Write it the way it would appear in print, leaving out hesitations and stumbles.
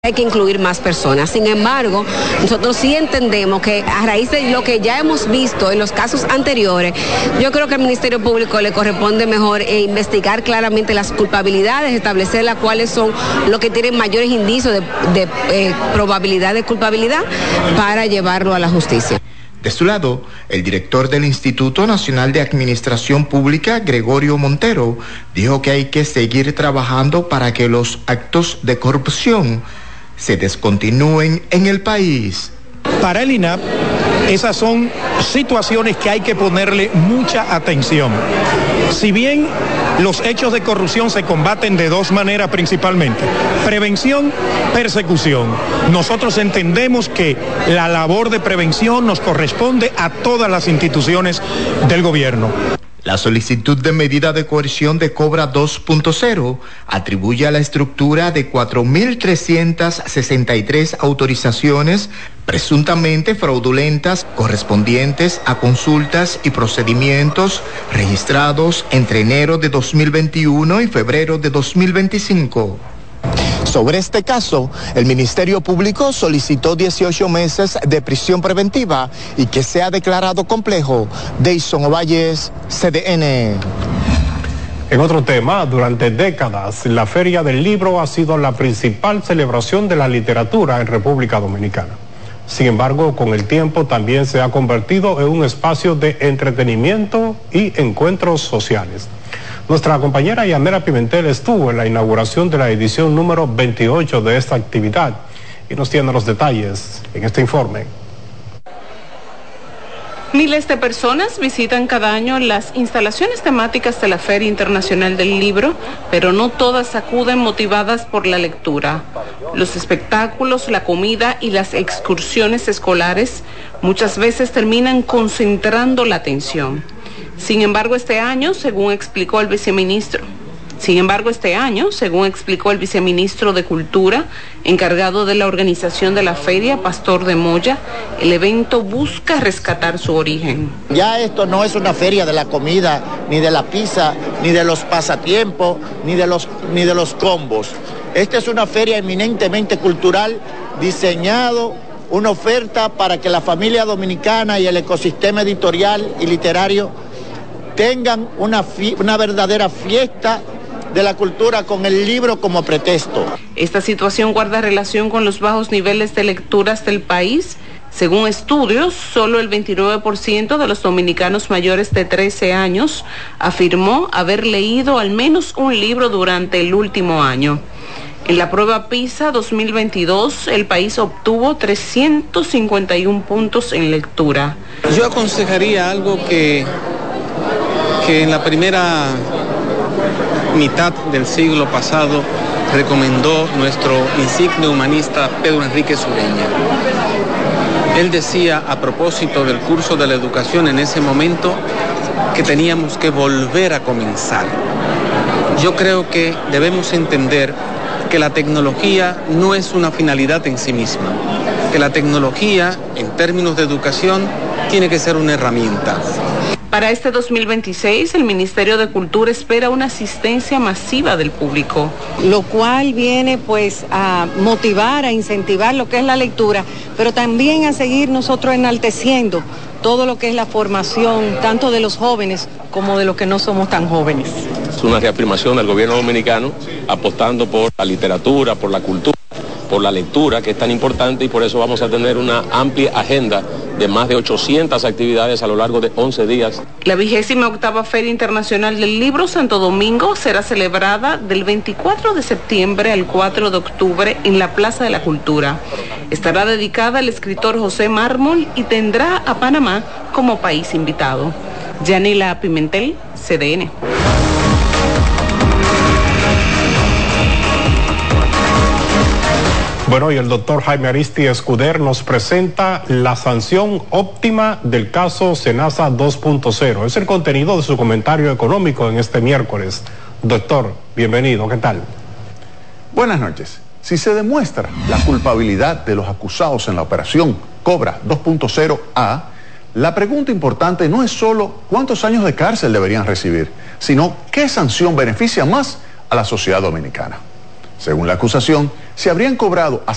Hay que incluir más personas. Sin embargo, nosotros sí entendemos que a raíz de lo que ya hemos visto en los casos anteriores, yo creo que al Ministerio Público le corresponde mejor investigar claramente las culpabilidades, establecer las cuáles son los que tienen mayores indicios de probabilidad de culpabilidad para llevarlo a la justicia. De su lado, el director del Instituto Nacional de Administración Pública, Gregorio Montero, dijo que hay que seguir trabajando para que los actos de corrupción se descontinúen en el país. Para el INAP, esas son situaciones que hay que ponerle mucha atención. Si bien los hechos de corrupción se combaten de dos maneras principalmente: prevención, persecución. Nosotros entendemos que la labor de prevención nos corresponde a todas las instituciones del gobierno. La solicitud de medida de coerción de Cobra 2.0 atribuye a la estructura de 4.363 autorizaciones presuntamente fraudulentas correspondientes a consultas y procedimientos registrados entre enero de 2021 y febrero de 2025. Sobre este caso, el Ministerio Público solicitó 18 meses de prisión preventiva y que sea declarado complejo. Deison Ovalles, CDN. En otro tema, durante décadas, la Feria del Libro ha sido la principal celebración de la literatura en República Dominicana. Sin embargo, con el tiempo también se ha convertido en un espacio de entretenimiento y encuentros sociales. Nuestra compañera Yanela Pimentel estuvo en la inauguración de la edición número 28 de esta actividad y nos tiene los detalles en este informe. Miles de personas visitan cada año las instalaciones temáticas de la Feria Internacional del Libro, pero no todas acuden motivadas por la lectura. Los espectáculos, la comida y las excursiones escolares muchas veces terminan concentrando la atención. Sin embargo, este año, según explicó el viceministro de Cultura, encargado de la organización de la feria, Pastor de Moya, el evento busca rescatar su origen. Ya esto no es una feria de la comida, ni de la pizza, ni de los pasatiempos, ni de los combos. Esta es una feria eminentemente cultural, diseñado una oferta para que la familia dominicana y el ecosistema editorial y literario tengan una verdadera fiesta de la cultura con el libro como pretexto. Esta situación guarda relación con los bajos niveles de lecturas del país. Según estudios, solo el 29% de los dominicanos mayores de 13 años afirmó haber leído al menos un libro durante el último año. En la prueba PISA 2022, el país obtuvo 351 puntos en lectura. Yo aconsejaría algo que en la primera mitad del siglo pasado recomendó nuestro insigne humanista Pedro Enrique Sureña. Él decía, a propósito del curso de la educación en ese momento, que teníamos que volver a comenzar. Yo creo que debemos entender que la tecnología no es una finalidad en sí misma, que la tecnología, en términos de educación, tiene que ser una herramienta. Para este 2026, el Ministerio de Cultura espera una asistencia masiva del público. Lo cual viene pues a motivar, a incentivar lo que es la lectura, pero también a seguir nosotros enalteciendo todo lo que es la formación, tanto de los jóvenes como de los que no somos tan jóvenes. Es una reafirmación del gobierno dominicano apostando por la literatura, por la cultura, por la lectura, que es tan importante, y por eso vamos a tener una amplia agenda de más de 800 actividades a lo largo de 11 días. La 28ª Feria Internacional del Libro Santo Domingo será celebrada del 24 de septiembre al 4 de octubre en la Plaza de la Cultura. Estará dedicada al escritor José Mármol y tendrá a Panamá como país invitado. Yanela Pimentel, CDN. Bueno, y el doctor Jaime Aristi Escuder nos presenta la sanción óptima del caso Senasa 2.0. Es el contenido de su comentario económico en este miércoles. Doctor, bienvenido, ¿qué tal? Buenas noches. Si se demuestra la culpabilidad de los acusados en la operación Cobra 2.0A, la pregunta importante no es solo cuántos años de cárcel deberían recibir, sino qué sanción beneficia más a la sociedad dominicana. Según la acusación, se habrían cobrado